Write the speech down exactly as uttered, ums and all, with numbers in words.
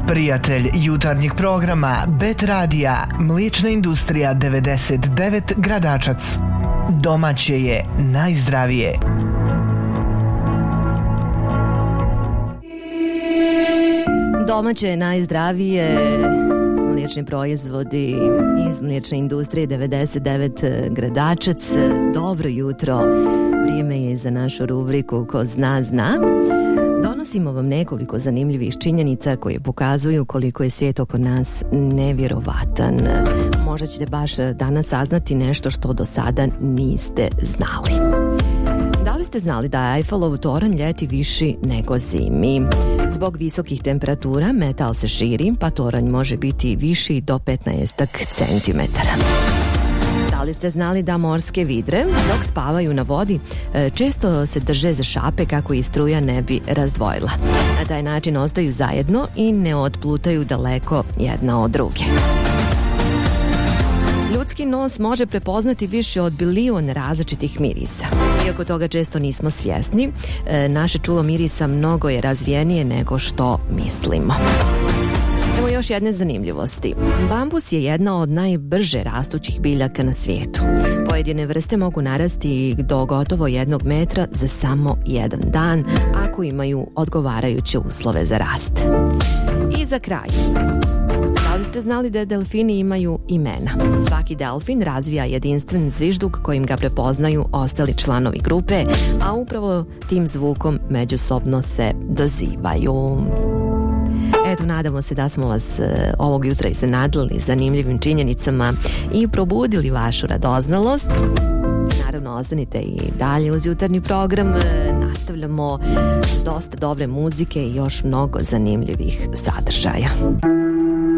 Prijatelj jutarnjeg programa Bet Radija, Mliječna industrija devedeset devet Gradačac. Domaće je najzdravije. Domaće je najzdravije. Mliječni proizvodi iz Mliječne industrije devedeset devet Gradačac. Dobro jutro. Vrijeme je za našu rubriku Ko zna, zna. Donosimo vam nekoliko zanimljivih činjenica koje pokazuju koliko je svijet oko nas nevjerovatan. Možda ćete baš danas saznati nešto što do sada niste znali. Da li ste znali da je Eiffelov toranj ljeti viši nego zimi? Zbog visokih temperatura metal se širi, pa toranj može biti viši do petnaest centimetara. Da li ste znali da morske vidre, dok spavaju na vodi, često se drže za šape kako ih struja ne bi razdvojila? Na taj način ostaju zajedno i ne otplutaju daleko jedna od druge. Ljudski nos može prepoznati više od bilion različitih mirisa. Iako toga često nismo svjesni, naše čulo mirisa mnogo je razvijenije nego što mislimo. Evo još jedne zanimljivosti. Bambus je jedna od najbrže rastućih biljaka na svijetu. Pojedine vrste mogu narasti do gotovo jednog metra za samo jedan dan, ako imaju odgovarajuće uslove za rast. I za kraj. Da li ste znali da delfini imaju imena? Svaki delfin razvija jedinstven zvižduk kojim ga prepoznaju ostali članovi grupe, a upravo tim zvukom međusobno se dozivaju. Eto, nadamo se da smo vas e, ovog jutra iznenadili zanimljivim činjenicama i probudili vašu radoznalost. Naravno, ostanite i dalje uz jutarnji program. E, nastavljamo dosta dobre muzike i još mnogo zanimljivih sadržaja.